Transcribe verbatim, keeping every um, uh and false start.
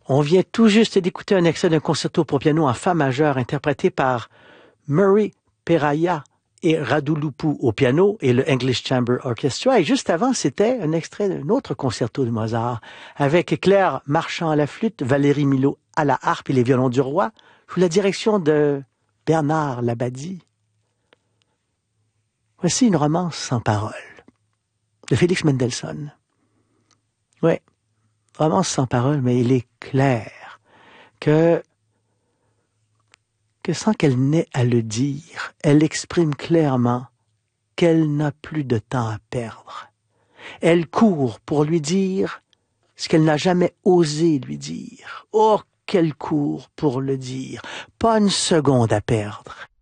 On vient tout juste d'écouter un extrait d'un concerto pour piano en fa majeur interprété par Murray Peraya et Radulupu au piano et le English Chamber Orchestra. Et juste avant, c'était un extrait d'un autre concerto de Mozart avec Claire Marchand à la flûte, Valérie Milhaud à la harpe et les violons du roi, sous la direction de Bernard Labadie. Voici une romance sans parole de Félix Mendelssohn. Oui, romance sans parole, mais il est clair que, que sans qu'elle n'ait à le dire, elle exprime clairement qu'elle n'a plus de temps à perdre. Elle court pour lui dire ce qu'elle n'a jamais osé lui dire. Oh, qu'elle court pour le dire. Pas une seconde à perdre.